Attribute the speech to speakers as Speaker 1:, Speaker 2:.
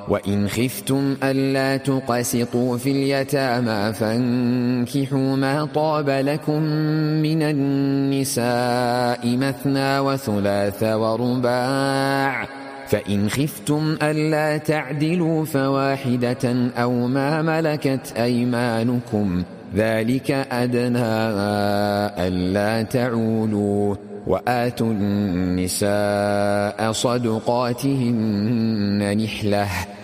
Speaker 1: وإن خفتم ألا تقسطوا في اليتامى فانكحوا ما طاب لكم من النساء مثنى وثلاث ورباع، فإن خفتم ألا تعدلوا فواحدة أو ما ملكت أيمانكم ذلك أدنى ألا تعولوا. وآتوا النساء صدقاتهن نحلة